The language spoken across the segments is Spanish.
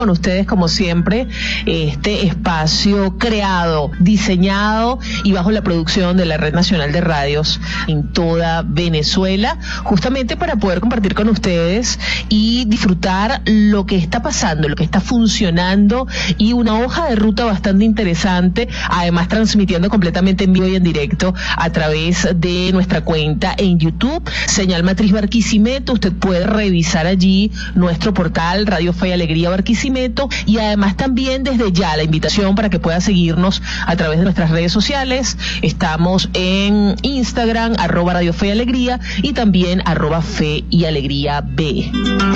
Con ustedes, como siempre, este espacio creado, diseñado y bajo la producción de la Red Nacional de Radios en toda Venezuela, justamente para poder compartir con ustedes y disfrutar lo que está pasando, lo que está funcionando y una hoja de ruta bastante interesante, además transmitiendo completamente en vivo y en directo a través de nuestra cuenta en YouTube, Señal Matriz Barquisimeto. Usted puede revisar allí nuestro portal Radio Fe y Alegría Barquisimeto, y además también desde ya la invitación para que pueda seguirnos a través de nuestras redes sociales. Estamos en Instagram, @Radio Fe y Alegría, y también @Fe y Alegría B.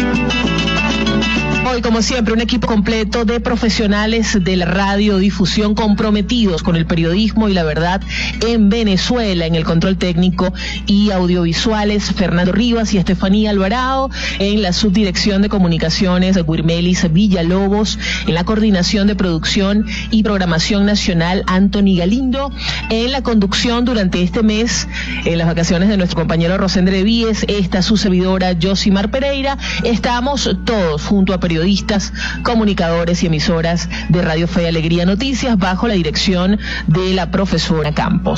Hoy, como siempre, un equipo completo de profesionales de la radiodifusión comprometidos con el periodismo y la verdad en Venezuela. En el control técnico y audiovisuales, Fernando Rivas y Estefanía Alvarado. En la subdirección de comunicaciones, Guirmelis Villalobos. En la coordinación de producción y programación nacional, Anthony Galindo. En la conducción durante este mes, en las vacaciones de nuestro compañero Rosendre Víez, esta su servidora Josimar Pereira. Estamos todos junto a periodistas, comunicadores y emisoras de Radio Fe y Alegría Noticias bajo la dirección de la profesora Campos.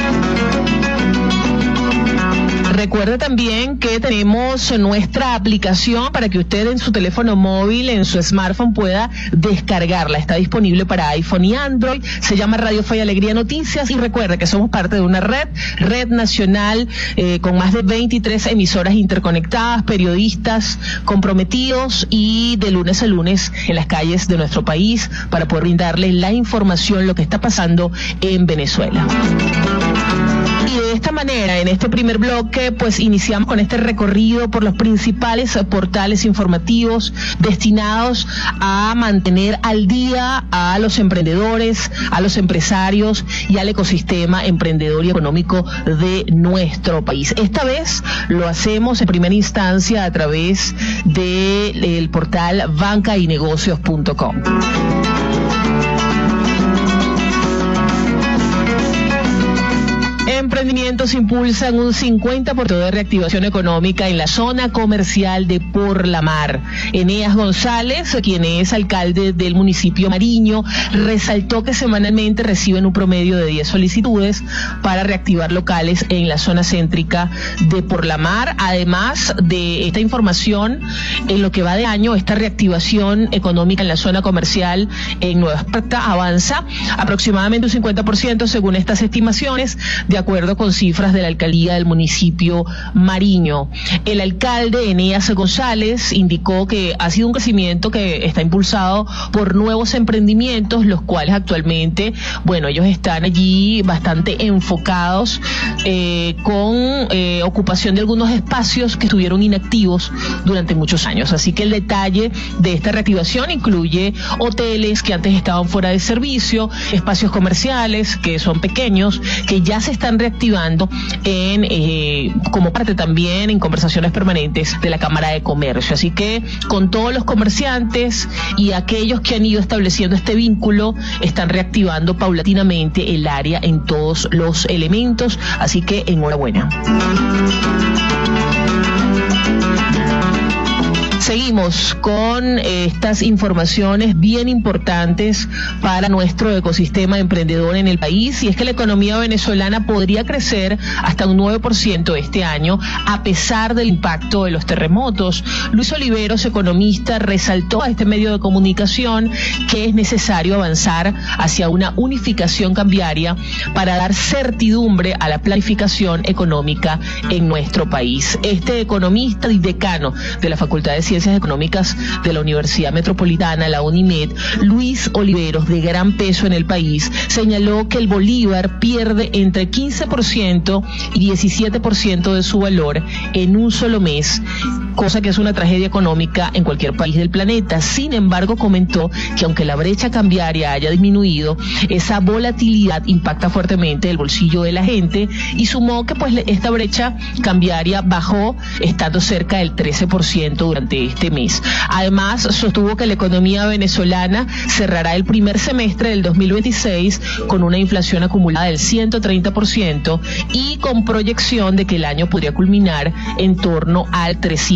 Recuerde también que tenemos nuestra aplicación para que usted en su teléfono móvil, en su smartphone, pueda descargarla. Está disponible para iPhone y Android. Se llama Radio Fe y Alegría Noticias, y recuerde que somos parte de una red nacional con más de 23 emisoras interconectadas, periodistas comprometidos y de lunes a lunes en las calles de nuestro país para poder brindarles la información, lo que está pasando en Venezuela. Y de esta manera, en este primer bloque, pues iniciamos con este recorrido por los principales portales informativos destinados a mantener al día a los emprendedores, a los empresarios y al ecosistema emprendedor y económico de nuestro país. Esta vez lo hacemos en primera instancia a través del portal bancaynegocios.com. Emprendimientos impulsan un 50% de reactivación económica en la zona comercial de Por la Mar. Eneas González, quien es alcalde del municipio Mariño, resaltó que semanalmente reciben un promedio de 10 solicitudes para reactivar locales en la zona céntrica de Por la Mar. Además de esta información, en lo que va de año, esta reactivación económica en la zona comercial en Nueva Esparta avanza aproximadamente un 50% según estas estimaciones, de acuerdo con cifras de la alcaldía del municipio Mariño. El alcalde Eneas González indicó que ha sido un crecimiento que está impulsado por nuevos emprendimientos, los cuales actualmente, bueno, ellos están allí bastante enfocados con ocupación de algunos espacios que estuvieron inactivos durante muchos años. Así que el detalle de esta reactivación incluye hoteles que antes estaban fuera de servicio, espacios comerciales que son pequeños, que ya se están reactivando como parte también en conversaciones permanentes de la Cámara de Comercio. Así que con todos los comerciantes y aquellos que han ido estableciendo este vínculo, están reactivando paulatinamente el área en todos los elementos. Así que enhorabuena. Seguimos con estas informaciones bien importantes para nuestro ecosistema emprendedor en el país, y es que la economía venezolana podría crecer hasta un 9% este año a pesar del impacto de los terremotos. Luis Oliveros, economista, resaltó a este medio de comunicación que es necesario avanzar hacia una unificación cambiaria para dar certidumbre a la planificación económica en nuestro país. Este economista y decano de la Facultad de Ciencias Económicas de la Universidad Metropolitana, la UNIMED, Luis Oliveros, de gran peso en el país, señaló que el bolívar pierde entre 15% y 17% de su valor en un solo mes, cosa que es una tragedia económica en cualquier país del planeta. Sin embargo, comentó que aunque la brecha cambiaria haya disminuido, esa volatilidad impacta fuertemente el bolsillo de la gente, y sumó que pues esta brecha cambiaria bajó estando cerca del 13% durante este mes. Además, sostuvo que la economía venezolana cerrará el primer semestre del 2026 con una inflación acumulada del 130% y con proyección de que el año podría culminar en torno al 300%.